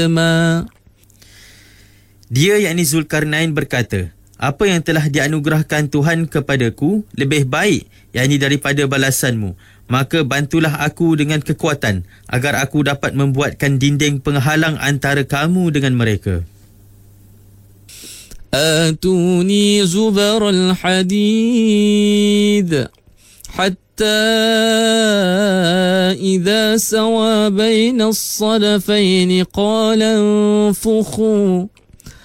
Dia yakni Zulkarnain berkata, apa yang telah dianugerahkan Tuhan kepadaku lebih baik yakni daripada balasanmu. Maka bantulah aku dengan kekuatan agar aku dapat membuatkan dinding penghalang antara kamu dengan mereka. آتوني زبر الحديد حتى إذا سوى بين الصدفين قال انفخوا